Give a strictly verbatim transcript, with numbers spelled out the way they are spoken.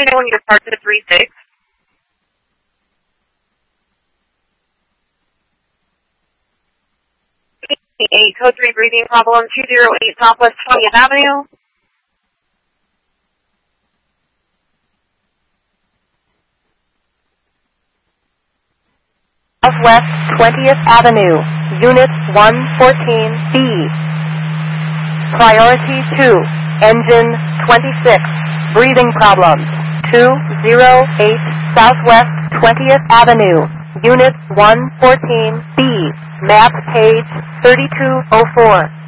me know when you start to three six. eight, code three breathing problem, two zero eight Southwest twentieth Avenue. Southwest twentieth Avenue, Unit one fourteen B. Priority two, Engine twenty-six, breathing problems, two zero eight Southwest twentieth Avenue, Unit one fourteen B, map page thirty-two oh four.